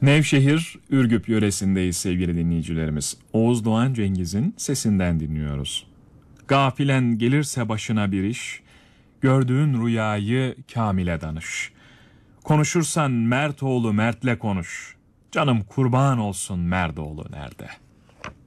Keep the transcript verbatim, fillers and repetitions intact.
Nevşehir, Ürgüp yöresindeyiz sevgili dinleyicilerimiz. Oğuz Doğan Cengiz'in sesinden dinliyoruz. Gafilen gelirse başına bir iş, gördüğün rüyayı Kamil'e danış. Konuşursan Mertoğlu Mert'le konuş, canım kurban olsun Merdoğlu nerede?